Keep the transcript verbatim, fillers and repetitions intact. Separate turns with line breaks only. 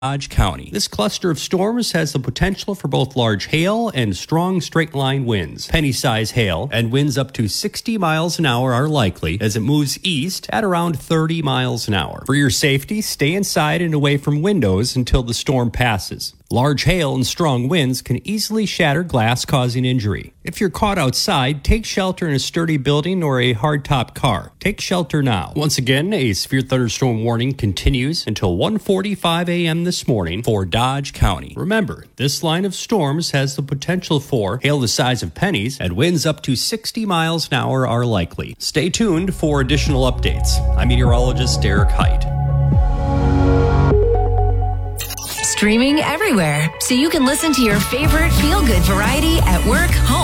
Dodge County. This cluster of storms has the potential for both large hail and strong straight-line winds. Penny-size hail and winds up to sixty miles an hour are likely as it moves east at around thirty miles an hour. For your safety, stay inside and away from windows until the storm passes. Large hail and strong winds can easily shatter glass, causing injury. If you're caught outside, take shelter in a sturdy building or a hardtop car. Take shelter now. Once again, a severe thunderstorm warning continues until one forty-five a.m. this morning for Dodge County. Remember, this line of storms has the potential for hail the size of pennies, and winds up to sixty miles an hour are likely. Stay tuned for additional updates. I'm meteorologist Derek Height.
Streaming everywhere, so you can listen to your favorite feel-good variety at work, home,